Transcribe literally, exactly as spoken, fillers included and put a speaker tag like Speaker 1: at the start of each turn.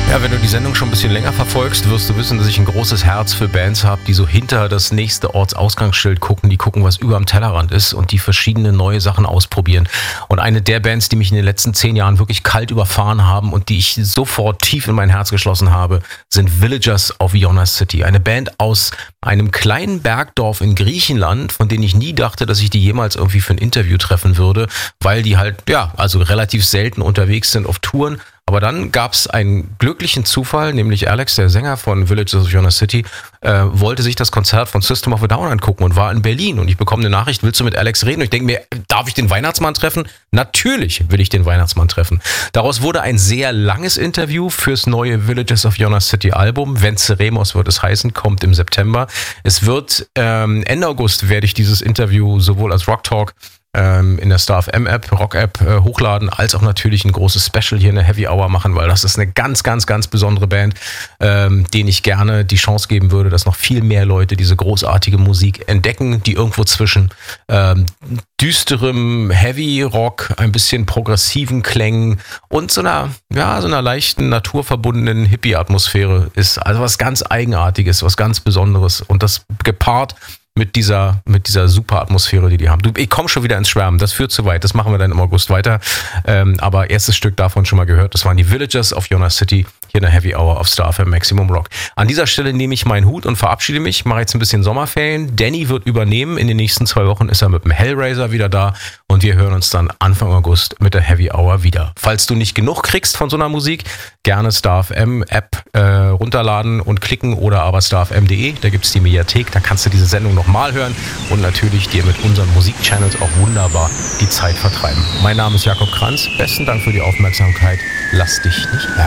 Speaker 1: Ja, wenn du die Sendung schon ein bisschen länger verfolgst, wirst du wissen, dass ich ein großes Herz für Bands habe, die so hinter das nächste Ortsausgangsschild gucken, die gucken, was über am Tellerrand ist und die verschiedene neue Sachen ausprobieren. Und eine der Bands, die mich in den letzten zehn Jahren wirklich kalt überfahren haben und die ich sofort tief in mein Herz geschlossen habe, sind Villagers of Yona City. Eine Band aus einem kleinen Bergdorf in Griechenland, von denen ich nie dachte, dass ich die jemals irgendwie für ein Interview treffen würde, weil die halt, ja, also relativ selten unterwegs sind auf Touren. Aber dann gab es einen glücklichen Zufall, nämlich Alex, der Sänger von Villagers of Yona City, äh, wollte sich das Konzert von System of a Down angucken und war in Berlin. Und ich bekomme eine Nachricht, willst du mit Alex reden? Und ich denke mir, darf ich den Weihnachtsmann treffen? Natürlich will ich den Weihnachtsmann treffen. Daraus wurde ein sehr langes Interview fürs neue Villagers of Yona City Album. Venceremos wird es heißen, kommt im September. Es wird ähm, Ende August werde ich dieses Interview sowohl als Rock Talk in der Star F M App, Rock App äh, hochladen, als auch natürlich ein großes Special hier in der Heavy Hour machen, weil das ist eine ganz, ganz, ganz besondere Band, ähm, denen ich gerne die Chance geben würde, dass noch viel mehr Leute diese großartige Musik entdecken, die irgendwo zwischen ähm, düsterem Heavy Rock, ein bisschen progressiven Klängen und so einer, ja, so einer leichten, naturverbundenen Hippie-Atmosphäre ist. Also was ganz Eigenartiges, was ganz Besonderes und das gepaart mit dieser, mit dieser super Atmosphäre, die die haben. Du, ich komme schon wieder ins Schwärmen, das führt zu weit, das machen wir dann im August weiter. Ähm, aber erstes Stück davon schon mal gehört, das waren die Villagers of Yona City, hier in der Heavy Hour auf Star F M Maximum Rock. An dieser Stelle nehme ich meinen Hut und verabschiede mich, mache jetzt ein bisschen Sommerferien. Danny wird übernehmen, in den nächsten zwei Wochen ist er mit dem Hellraiser wieder da und wir hören uns dann Anfang August mit der Heavy Hour wieder. Falls du nicht genug kriegst von so einer Musik, gerne Star F M App äh, runterladen und klicken oder aber star f m punkt de, da gibt es die Mediathek, da kannst du diese Sendung noch mal hören und natürlich dir mit unseren Musikchannels auch wunderbar die Zeit vertreiben. Mein Name ist Jakob Kranz, besten Dank für die Aufmerksamkeit, lass dich nicht ärgern.